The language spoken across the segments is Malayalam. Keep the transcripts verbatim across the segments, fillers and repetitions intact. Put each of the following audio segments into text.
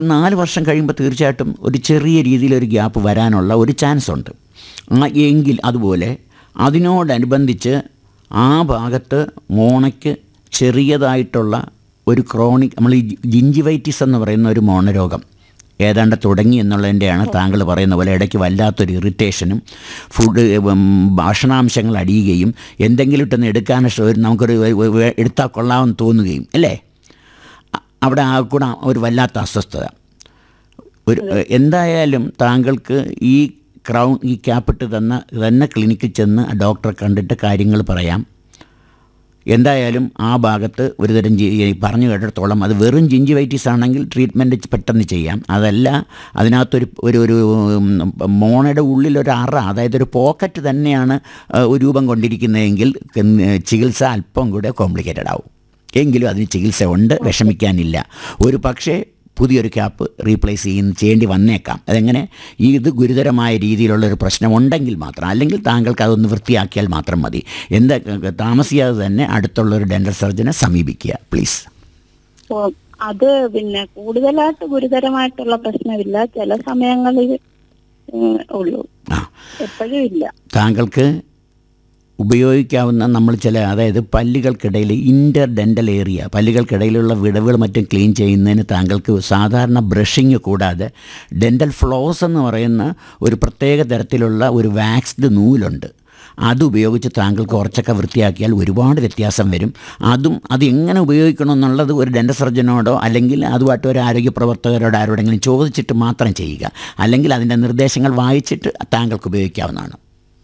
നാല് വർഷം കഴിയുമ്പോൾ തീർച്ചയായിട്ടും ഒരു ചെറിയ രീതിയിലൊരു ഗ്യാപ്പ് വരാനുള്ള ഒരു ചാൻസ് ഉണ്ട്. എങ്കിൽ അതുപോലെ അതിനോടനുബന്ധിച്ച് ആ ഭാഗത്ത് മോണയ്ക്ക് ചെറിയതായിട്ടുള്ള ഒരു ക്രോണിക്, നമ്മൾ ഈ ജിഞ്ചിവൈറ്റിസ് എന്ന് പറയുന്ന ഒരു മോണരോഗം ഏതാണ്ട് തുടങ്ങി എന്നുള്ളതിൻ്റെയാണ് താങ്കൾ പറയുന്ന പോലെ ഇടയ്ക്ക് വല്ലാത്തൊരു ഇറിറ്റേഷനും ഫുഡ് ഭക്ഷണാംശങ്ങൾ അടിയുകയും എന്തെങ്കിലും ഇട്ടൊന്ന് എടുക്കാൻ നമുക്കൊരു എടുത്താൽ കൊള്ളാമെന്ന് തോന്നുകയും അല്ലേ, അവിടെ ആ കൂടെ ഒരു വല്ലാത്ത അസ്വസ്ഥത. ഒരു എന്തായാലും താങ്കൾക്ക് ഈ ക്രൗൺ ഈ ക്യാപ്പിട്ട് തന്ന തന്നെ ക്ലിനിക്കിൽ ചെന്ന് ഡോക്ടറെ കണ്ടിട്ട് കാര്യങ്ങൾ പറയാം. എന്തായാലും ആ ഭാഗത്ത് ഒരുതരം പറഞ്ഞു കേട്ടിടത്തോളം അത് വെറും ജിഞ്ചിവൈറ്റിസ് ആണെങ്കിൽ ട്രീറ്റ്മെൻറ്റ് പെട്ടെന്ന് ചെയ്യാം. അതല്ല അതിനകത്തൊരു ഒരു ഒരു മോണയുടെ ഉള്ളിലൊരു അറ, അതായത് ഒരു പോക്കറ്റ് തന്നെയാണ് രൂപം കൊണ്ടിരിക്കുന്നതെങ്കിൽ ചികിത്സ അല്പം കൂടെ കോംപ്ലിക്കേറ്റഡ് ആവും. എങ്കിലും അതിന് ചികിത്സ ഉണ്ട്, വിഷമിക്കാനില്ല. ഒരു പക്ഷേ പുതിയൊരു ക്യാപ്പ് റീപ്ലേസ് ചെയ്യുന്ന ചെയ്യേണ്ടി വന്നേക്കാം. അതെങ്ങനെ, ഇത് ഗുരുതരമായ രീതിയിലുള്ളൊരു പ്രശ്നമുണ്ടെങ്കിൽ മാത്രം, അല്ലെങ്കിൽ താങ്കൾക്ക് അതൊന്ന് വൃത്തിയാക്കിയാൽ മാത്രം മതി. എന്താ താമസിയാതെ തന്നെ അടുത്തുള്ളൊരു ഡെൻ്റൽ സർജനെ സമീപിക്കുക പ്ലീസ്. അത് പിന്നെ കൂടുതലായിട്ട് ഗുരുതരമായിട്ടുള്ള പ്രശ്നമില്ല, ചില സമയങ്ങളിൽ ഉള്ളൂ, എപ്പോഴും ഇല്ല. താങ്കൾക്ക് ഉപയോഗിക്കാവുന്ന നമ്മൾ ചില, അതായത് പല്ലുകൾക്കിടയിൽ ഇൻ്റർ ഡെൻ്റൽ ഏരിയ, പല്ലുകൾക്കിടയിലുള്ള വിടവുകൾ മറ്റും ക്ലീൻ ചെയ്യുന്നതിന് താങ്കൾക്ക് സാധാരണ ബ്രഷിങ് കൂടാതെ ഡെൻ്റൽ ഫ്ലോസ് എന്ന് പറയുന്ന ഒരു പ്രത്യേക തരത്തിലുള്ള ഒരു വാക്സ്ഡ് നൂലുണ്ട്. അതുപയോഗിച്ച് താങ്കൾക്ക് കുറച്ചൊക്കെ വൃത്തിയാക്കിയാൽ ഒരുപാട് വ്യത്യാസം വരും. അതും അത് എങ്ങനെ ഉപയോഗിക്കണമെന്നുള്ളത് ഒരു ഡെൻ്റൽ സർജനോടോ അല്ലെങ്കിൽ അതുമായിട്ട് ഒരു ആരോഗ്യ പ്രവർത്തകരോട് ആരോടെങ്കിലും ചോദിച്ചിട്ട് മാത്രം ചെയ്യുക. അല്ലെങ്കിൽ അതിൻ്റെ നിർദ്ദേശങ്ങൾ വായിച്ചിട്ട് താങ്കൾക്ക് ഉപയോഗിക്കാവുന്നതാണ്.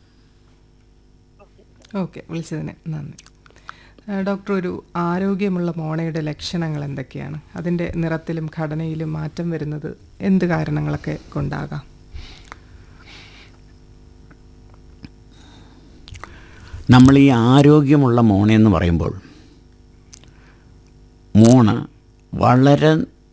ഓക്കെ, വിളിച്ചതിന് നന്ദി. ഡോക്ടർ, ഒരു ആരോഗ്യമുള്ള മോണയുടെ ലക്ഷണങ്ങൾ എന്തൊക്കെയാണ്? അതിൻ്റെ നിറത്തിലും ഘടനയിലും മാറ്റം വരുന്നത് എന്ത് കാരണങ്ങളൊക്കെ കൊണ്ടാകാം? നമ്മൾ ഈ ആരോഗ്യമുള്ള മോണയെന്ന് പറയുമ്പോൾ മോണ വളരെ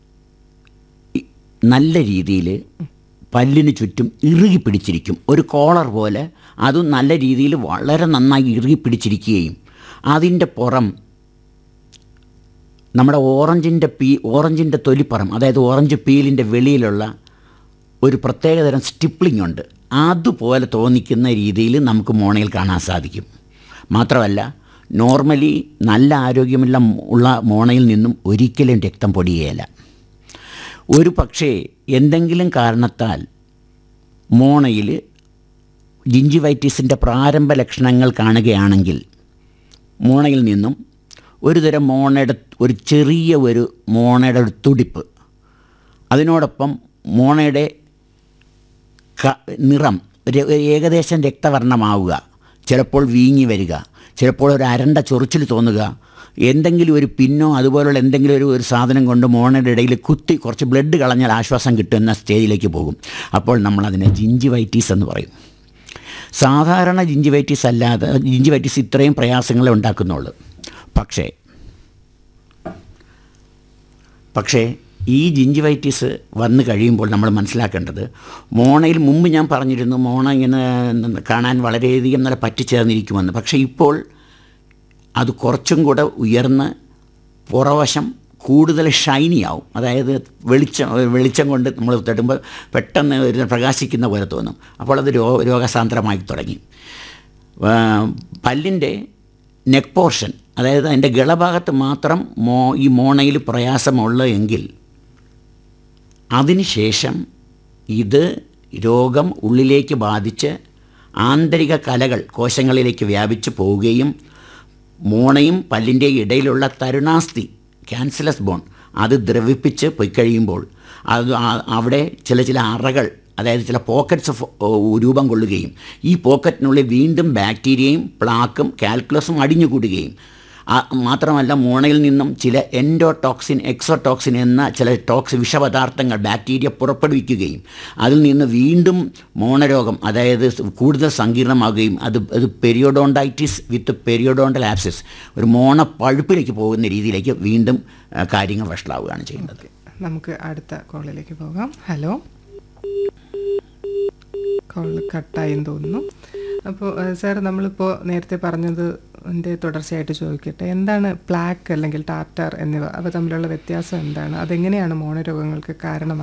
നല്ല രീതിയിൽ പല്ലിന് ചുറ്റും ഇറുകി പിടിച്ചിരിക്കും, ഒരു കോളർ പോലെ. അതും നല്ല രീതിയിൽ വളരെ നന്നായി ഇറുകി പിടിച്ചിരിക്കുകയും അതിൻ്റെ പുറം നമ്മുടെ ഓറഞ്ചിൻ്റെ പീ ഓറഞ്ചിൻ്റെ തൊലിപ്പുറം, അതായത് ഓറഞ്ച് പീലിൻ്റെ വെളിയിലുള്ള ഒരു പ്രത്യേകതരം സ്റ്റിപ്ലിംഗ് ഉണ്ട്. അതുപോലെ തോന്നിക്കുന്ന രീതിയിൽ നമുക്ക് മോണയിൽ കാണാൻ സാധിക്കും. മാത്രമല്ല, നോർമലി നല്ല ആരോഗ്യമുള്ള ഉള്ള മോണയിൽ നിന്നും ഒരിക്കലും രക്തം പൊടിയേല. ഒരു പക്ഷേ എന്തെങ്കിലും കാരണത്താൽ മോണയിൽ ജിഞ്ചിവൈറ്റിസിൻ്റെ പ്രാരംഭ ലക്ഷണങ്ങൾ കാണുകയാണെങ്കിൽ മോണയിൽ നിന്നും ഒരു തരം മോണയുടെ ഒരു ചെറിയ ഒരു മോണയുടെ ഒരു തുടിപ്പ്, അതിനോടൊപ്പം മോണയുടെ നിറം ഏകദേശം രക്തവർണ്ണമാവുക, ചിലപ്പോൾ വീങ്ങി വരിക, ചിലപ്പോൾ ഒരു അരണ്ട ചൊറിച്ചിൽ തോന്നുക, എന്തെങ്കിലും ഒരു പിന്നോ അതുപോലുള്ള എന്തെങ്കിലും ഒരു ഒരു സാധനം കൊണ്ട് മോണയുടെ ഇടയിൽ കുത്തി കുറച്ച് ബ്ലഡ് കളഞ്ഞാൽ ആശ്വാസം കിട്ടുന്ന സ്റ്റേജിലേക്ക് പോകും. അപ്പോൾ നമ്മളതിനെ ജിഞ്ചിവൈറ്റീസ് എന്ന് പറയും. സാധാരണ ജിഞ്ചിവൈറ്റീസ് അല്ലാതെ, ജിഞ്ചിവൈറ്റീസ് ഇത്രയും പ്രയാസങ്ങളെ ഉണ്ടാക്കുന്നുള്ളൂ. പക്ഷേ പക്ഷേ ഈ ജിഞ്ചിവൈറ്റീസ് വന്നു കഴിയുമ്പോൾ നമ്മൾ മനസ്സിലാക്കേണ്ടത്, മോണയിൽ മുമ്പ് ഞാൻ പറഞ്ഞിരുന്നു മോണ ഇങ്ങനെ കാണാൻ വളരെയധികം നല്ല പറ്റിച്ചേർന്നിരിക്കുമെന്ന്. പക്ഷേ ഇപ്പോൾ അത് കുറച്ചും കൂടെ ഉയർന്ന് പുറവശം കൂടുതൽ ഷൈനി ആവും. അതായത് വെളിച്ചം വെളിച്ചം കൊണ്ട് നമ്മൾ തട്ടുമ്പോൾ പെട്ടെന്ന് ഒരു പ്രകാശിക്കുന്ന പോലെ തോന്നും. അപ്പോൾ അത് രോ രോഗസാന്ദ്രമായി തുടങ്ങി. പല്ലിൻ്റെ നെക്ക് പോർഷൻ, അതായത് അതിൻ്റെ ഗളഭാഗത്ത് മാത്രം മോ ഈ മോണയിൽ പ്രയാസമുള്ള എങ്കിൽ അതിനുശേഷം ഇത് രോഗം ഉള്ളിലേക്ക് ബാധിച്ച് ആന്തരിക കലകൾ കോശങ്ങളിലേക്ക് വ്യാപിച്ച് പോവുകയും മോണയും പല്ലിൻ്റെ ഇടയിലുള്ള തരുണാസ്ഥി, ക്യാൻസലസ് ബോൺ, അത് ദ്രവിപ്പിച്ച് പോയി കഴിയുമ്പോൾ അത് അവിടെ ചില ചില അറകൾ, അതായത് ചില പോക്കറ്റ്സ് രൂപം കൊള്ളുകയും ഈ പോക്കറ്റിനുള്ളിൽ വീണ്ടും ബാക്ടീരിയയും പ്ലാക്കും കാൽക്കുലസും അടിഞ്ഞുകൂടുകയും മാത്രമല്ല മോണയിൽ നിന്നും ചില എൻഡോടോക്സിൻ, എക്സോടോക്സിൻ എന്ന ചില ടോക്സ് വിഷപദാർത്ഥങ്ങൾ ബാക്ടീരിയ പുറപ്പെടുവിക്കുകയും അതിൽ നിന്ന് വീണ്ടും മോണരോഗം, അതായത് കൂടുതൽ സങ്കീർണമാകുകയും അത് അത് പെരിയോഡോണ്ടൈറ്റിസ് വിത്ത് പെരിയോഡോണ്ടൽ ആബ്സിസ്, ഒരു മോണ പഴുപ്പിലേക്ക് പോകുന്ന രീതിയിലേക്ക് വീണ്ടും കാര്യങ്ങൾ വഷളാവുകയാണ് ചെയ്യുന്നത്. നമുക്ക് അടുത്ത കോളിലേക്ക് പോകാം. ഹലോ, കോൾ കട്ടായെന്ന് തോന്നുന്നു. അപ്പോൾ സാർ, നമ്മളിപ്പോൾ നേരത്തെ പറഞ്ഞത് എൻ്റെ തുടർച്ചയായിട്ട് ചോദിക്കട്ടെ, എന്താണ് പ്ലാക്ക് അല്ലെങ്കിൽ ടാറ്റാർ എന്നിവ, അവ തമ്മിലുള്ള വ്യത്യാസം എന്താണ്? അതെങ്ങനെയാണ് മോണരോഗങ്ങൾക്ക് കാരണമാകുന്നത്?